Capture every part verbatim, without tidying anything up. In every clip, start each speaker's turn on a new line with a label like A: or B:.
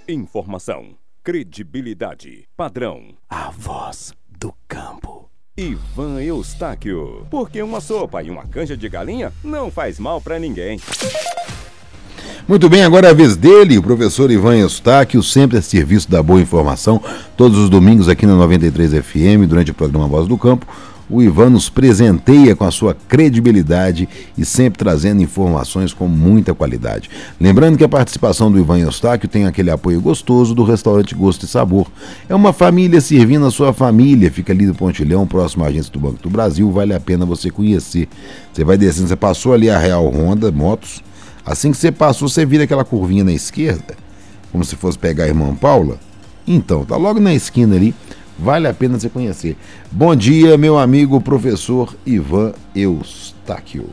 A: Informação, credibilidade, padrão.
B: A voz do campo.
A: Ivan Eustáquio. Porque uma sopa e uma canja de galinha não faz mal pra ninguém.
B: Muito bem, agora é a vez dele, o professor Ivan Eustáquio, sempre a serviço da boa informação, todos os domingos aqui na noventa e três F M, durante o programa Voz do Campo. O Ivan nos presenteia com a sua credibilidade e sempre trazendo informações com muita qualidade. Lembrando que a participação do Ivan Eustáquio tem aquele apoio gostoso do restaurante Gosto e Sabor. É uma família servindo a sua família, fica ali do Pontilhão, próximo à agência do Banco do Brasil, vale a pena você conhecer. Você vai descendo, você passou ali a Real Honda Motos, assim que você passou, você vira aquela curvinha na esquerda, como se fosse pegar a Irmã Paula. Então, tá logo na esquina ali. Vale a pena você conhecer. Bom dia, meu amigo professor Ivan Eustáquio.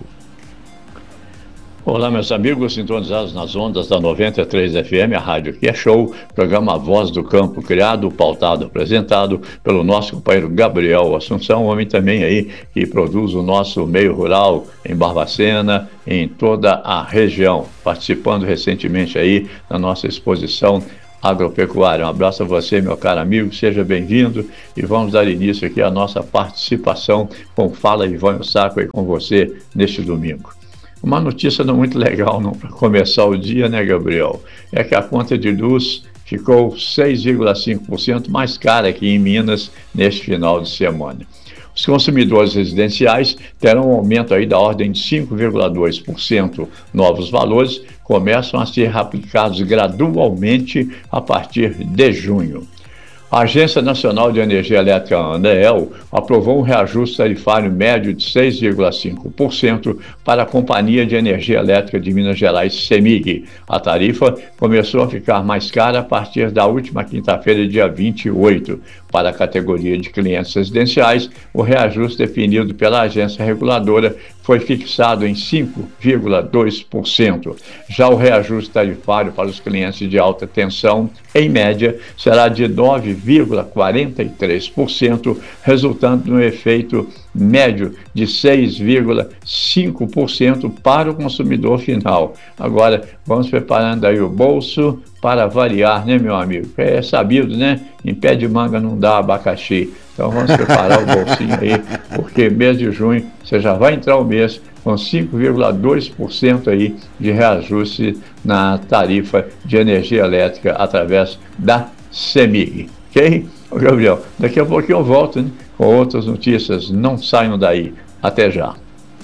C: Olá, meus amigos sintonizados nas ondas da noventa e três F M, a rádio que é show, programa Voz do Campo, criado, pautado, apresentado pelo nosso companheiro Gabriel Assunção, homem também aí que produz o nosso meio rural em Barbacena, em toda a região, participando recentemente aí na nossa exposição agropecuária. Um abraço a você, meu caro amigo, seja bem-vindo e vamos dar início aqui à nossa participação com Fala Ivan Eustáquio aí com você neste domingo. Uma notícia não muito legal não para começar o dia, né, Gabriel? É que a conta de luz ficou seis vírgula cinco por cento mais cara aqui em Minas neste final de semana. Os consumidores residenciais terão um aumento aí da ordem de cinco vírgula dois por cento. Novos valores começam a ser aplicados gradualmente a partir de junho. A Agência Nacional de Energia Elétrica, ANEEL, aprovou um reajuste tarifário médio de seis vírgula cinco por cento para a Companhia de Energia Elétrica de Minas Gerais, CEMIG. A tarifa começou a ficar mais cara a partir da última quinta-feira, dia vinte e oito. Para a categoria de clientes residenciais, o reajuste definido pela agência reguladora foi fixado em cinco vírgula dois por cento. Já o reajuste tarifário para os clientes de alta tensão, em média, será de nove vírgula quarenta e três por cento, resultando no efeito médio de seis vírgula cinco por cento para o consumidor final. Agora, vamos preparando aí o bolso para variar, né, meu amigo? É sabido, né? Em pé de manga não dá abacaxi. Então vamos preparar o bolsinho aí, porque mês de junho você já vai entrar o mês com cinco vírgula dois por cento aí de reajuste na tarifa de energia elétrica através da CEMIG. Ok? Ô, Gabriel, daqui a pouquinho eu volto, né, com outras notícias. Não saiam daí. Até já.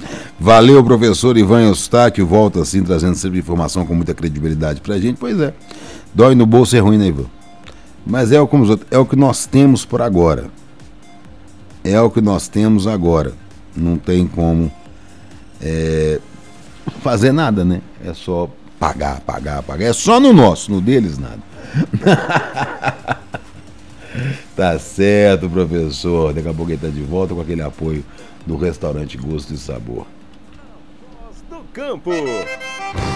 B: Valeu, professor Ivan Eustáquio. Volta assim, trazendo sempre informação com muita credibilidade pra gente. Pois é, dói no bolso é ruim, né, Ivan? Mas é o, como os outros, é o que nós temos por agora. É o que nós temos agora. Não tem como é, fazer nada, né? É só pagar, pagar, pagar. É só no nosso, no deles nada. Tá certo, professor. Daqui a pouco ele tá de volta com aquele apoio do restaurante Gosto e Sabor.
A: Voz do Campo.